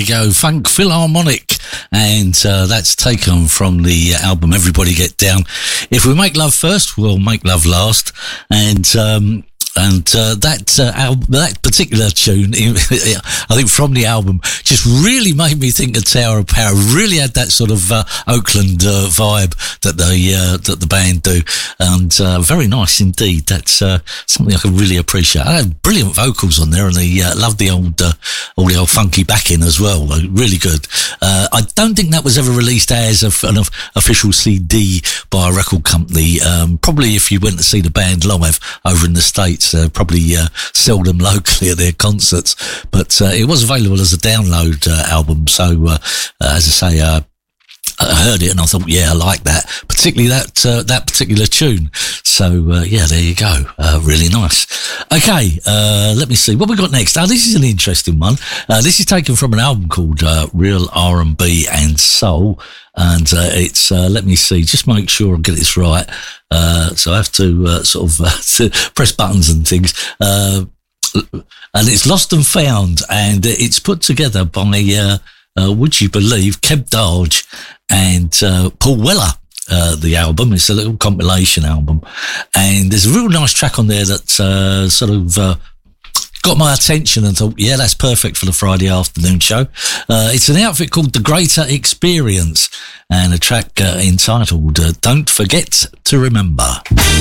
Go Funk Philharmonic, and that's taken from the album Everybody Get Down. If we make love first, we'll make love last. And that particular tune, I think from the album, just really made me think of Tower of Power. Really had that sort of Oakland vibe that the band do, and very nice indeed. That's something I can really appreciate. I had brilliant vocals on there, and I love the all the old funky backing as well. Really good. I don't think that was ever released as an official CD by a record company. Probably if you went to see the band live over in the States, probably sell them locally at their concerts, but it was available as a download album. So as I say, I heard it and I thought, yeah, I like that, particularly that particular tune. So yeah, there you go. Really nice. Okay, let me see what we got next. This is an interesting one. This is taken from an album called Real R&B and Soul, and it's let me see, just make sure I get this right. So I have to to press buttons and things. And it's Lost and Found, and it's put together by would you believe, Keb Darge and Paul Weller. The album, it's a little compilation album, and there's a real nice track on there that got my attention and thought, yeah, that's perfect for the Friday afternoon show. It's an outfit called The Greater Experience, and a track entitled Don't Forget to Remember.